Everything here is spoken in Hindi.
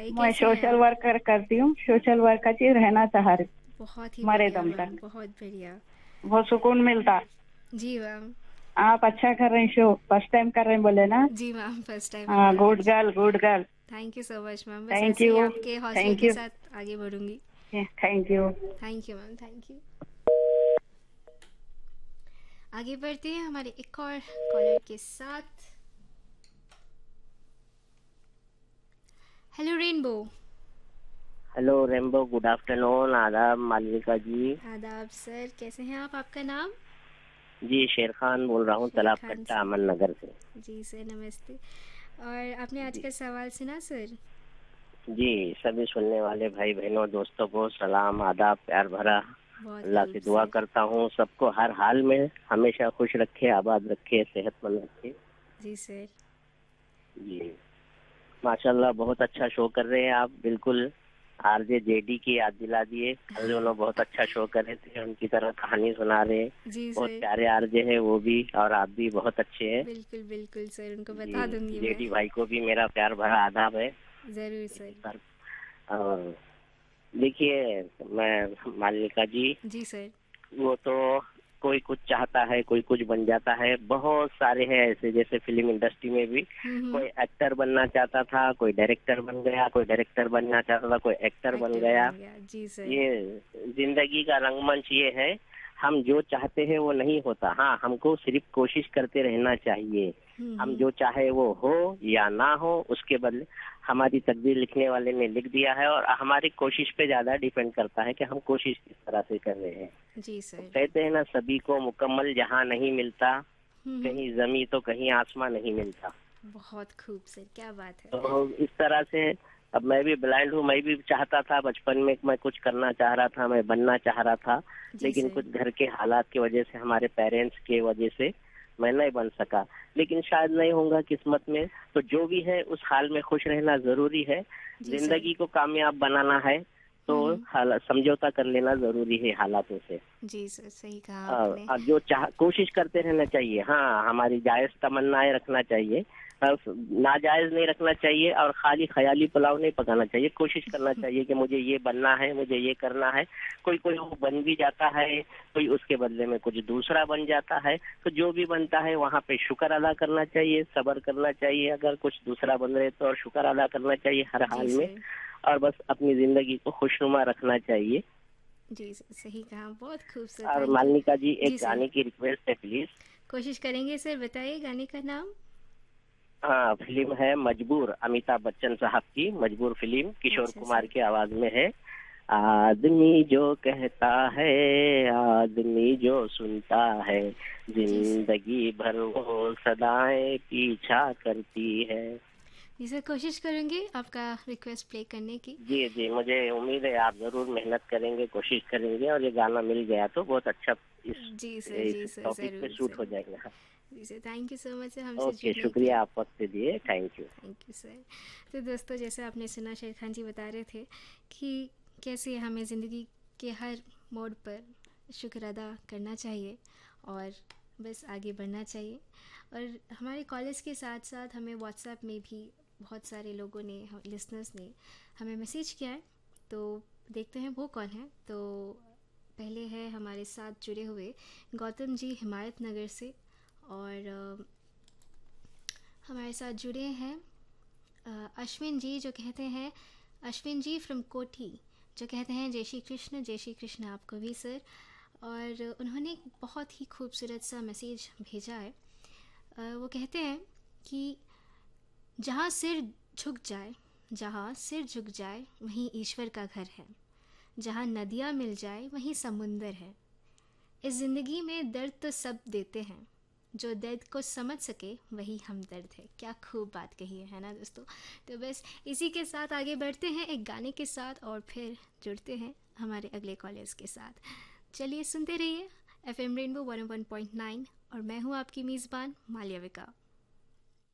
बताइए मैं कैसे हैं सोशल आप? वर्कर करती हूँ, सोशल वर्कर ची रहना चाह रही बहुत ही मरे बढ़िया दम मैम, तक। बहुत बढ़िया। बहुत सुकून मिलता। जी मैम। आप अच्छा कर रहे हैं, शो फर्स्ट टाइम कर रहे हैं बोले ना? जी मैम, फर्स्ट टाइम है हाँ, मेरा गुड आज। Girl, good girl. Thank you so much ma'am, बस थैंक ऐसे ही यू। आपके हौसले थैंक के यू। साथ आगे बढ़ूंगी। Thank you. Thank you ma'am, thank you. आगे बढ़ते हैं हमारे एक और कॉलर के साथ। Hello rainbow. Hello rainbow, good afternoon. आदाब मालविका जी। आदाब सर, कैसे हैं आप? आपका नाम? जी शेर खान बोल रहा हूँ, शेर तालाब खान कट्टा, सर। अमन नगर से। जी सर, नमस्ते। और आपने आज जी का सवाल सुना सर? जी, सभी सुनने वाले भाई बहनों दोस्तों को सलाम, आदाब, प्यार भरा। बहुत अल्लाह खूब से दुआ सर। करता हूँ सबको हर हाल में हमेशा खुश रखे, आबाद रखे, सेहतमंद रखे। जी सर। जी माशाल्लाह, बहुत अच्छा शो कर रहे हैं आप। बिल्कुल आरजे जेडी की याद दिला दिए। कल उन्होंने बहुत अच्छा शो कर रहे थे, उनकी तरह कहानी सुना रहे हैं। जी बहुत सर। प्यारे आरजे हैं वो भी, और आप भी बहुत अच्छे हैं। बिल्कुल बिल्कुल सर, उनको जी बता दूंगी मैं। जेडी भाई को भी मेरा प्यार भरा आदाब है। ज़रूर सर। सर, और देखिए मैं मालिका जी, जी सर। वो तो कोई कुछ चाहता है, कोई कुछ बन जाता है। बहुत सारे हैं ऐसे, जैसे फिल्म इंडस्ट्री में भी कोई एक्टर बनना चाहता था, कोई डायरेक्टर बन गया, कोई डायरेक्टर बनना चाहता था, कोई एक्टर बन एक्टर गया। बन गया, जी सर। ये जिंदगी का रंगमंच ये है। हम जो चाहते हैं वो नहीं होता। हाँ, हमको सिर्फ कोशिश करते रहना चाहिए। हम जो चाहे वो हो या ना हो, उसके बदले हमारी तकदीर लिखने वाले ने लिख दिया है, और हमारी कोशिश पे ज्यादा डिपेंड करता है कि हम कोशिश किस तरह से कर रहे हैं। जी तो सर। कहते हैं ना, सभी को मुकम्मल जहाँ नहीं मिलता, हम्म। कहीं जमी तो कहीं आसमां नहीं मिलता। बहुत खूब सर, क्या बात है। तो इस तरह से अब मैं भी ब्लाइंड हूँ। मैं भी चाहता था बचपन में, मैं कुछ करना चाह रहा था, मैं बनना चाह रहा था, जी लेकिन सर। कुछ घर के हालात की वजह से, हमारे पेरेंट्स के वजह से मैं नहीं बन सका। लेकिन शायद नहीं होगा किस्मत में, तो जो भी है उस हाल में खुश रहना जरूरी है। जी सर। जिंदगी को कामयाब बनाना है तो हम्म। समझौता कर लेना जरूरी है हालातों से। जी सर, सही कहा आपने। और जो कोशिश करते रहना चाहिए। हाँ, हमारी जायज तमन्नाएं रखना चाहिए, नाजायज नहीं रखना चाहिए, और खाली ख्याली पुलाव नहीं पकाना चाहिए। कोशिश करना चाहिए कि मुझे ये बनना है, मुझे ये करना है। कोई कोई वो बन भी जाता है, कोई उसके बदले में कुछ दूसरा बन जाता है। तो जो भी बनता है वहाँ पे शुक्र अदा करना चाहिए, सब्र करना चाहिए। अगर कुछ दूसरा बन रहे तो और शुक्र अदा करना चाहिए हर जी हाल में, सर। और बस अपनी जिंदगी को खुशनुमा रखना चाहिए। जी सर, सही कहा, बहुत खूब सर, और थैंक यू। मालनिका जी, एक जी सर। गाने की रिक्वेस्ट है प्लीज। कोशिश करेंगे सर, बताइए गाने का नाम। हाँ, फिल्म है मजबूर, अमिताभ बच्चन साहब की मजबूर फिल्म, किशोर अच्छा कुमार सर। की आवाज में है। आदमी जो कहता है, आदमी जो सुनता है, जी सर। जिंदगी भर वो सदाएं पीछा करती है। जी सर, कोशिश करेंगे आपका रिक्वेस्ट प्ले करने की। जी जी, मुझे उम्मीद है आप जरूर मेहनत करेंगे, कोशिश करेंगे, और ये गाना मिल गया तो बहुत अच्छा इस जी सर, जी इस सर, टॉपिक पे ज़रूर शूट हो ज़रूर। जाएगा। जी sir, thank you so much sir हमसे ओके, जुड़ने के शुक्रिया लिए। आप वक्त दिए, thank you. Thank you sir. तो दोस्तों, जैसे आपने सुना, शेर खान जी बता रहे थे कि कैसे हमें ज़िंदगी के हर मोड़ पर शुक्र अदा करना चाहिए और बस आगे बढ़ना चाहिए। और हमारे कॉलेज के साथ साथ हमें व्हाट्सएप में भी बहुत सारे लोगों ने, लिसनर्स ने हमें मैसेज किया है। तो देखते हैं वो कौन है। तो पहले है हमारे साथ जुड़े हुए गौतम जी हिमायत नगर से। और हमारे साथ जुड़े हैं अश्विन जी, जो कहते हैं, अश्विन जी फ्रॉम कोठी, जो कहते हैं जय श्री कृष्ण आपको भी सर। और उन्होंने एक बहुत ही खूबसूरत सा मैसेज भेजा है। वो कहते हैं कि जहाँ सिर झुक जाए, जहाँ सिर झुक जाए वहीं ईश्वर का घर है, जहाँ नदियाँ मिल जाए वहीं समुंदर है। इस ज़िंदगी में दर्द तो सब देते हैं, जो दर्द को समझ सके वही हमदर्द है। क्या खूब बात कही है ना दोस्तों। तो बस इसी के साथ आगे बढ़ते हैं एक गाने के साथ, और फिर जुड़ते हैं हमारे अगले कॉलेज के साथ। चलिए सुनते रहिए FM रेनबो 101.9, और मैं हूँ आपकी मेज़बान माल्याविका।